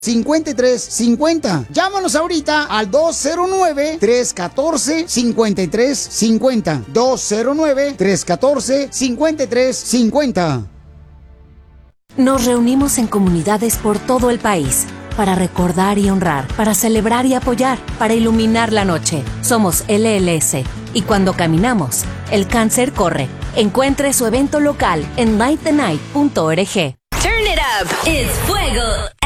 5350. Llámanos ahorita al 209-314-5350. 209-314-5350. Nos reunimos en comunidades por todo el país para recordar y honrar, para celebrar y apoyar, para iluminar la noche. Somos LLS y cuando caminamos, el cáncer corre. Encuentre su evento local en lightthenight.org. Turn it up, it's fuego.